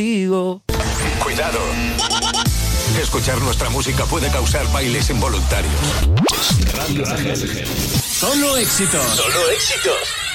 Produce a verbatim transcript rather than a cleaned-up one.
Digo. Cuidado. Escuchar nuestra música puede causar bailes involuntarios. Radio Ángel. Solo éxitos. Solo éxitos.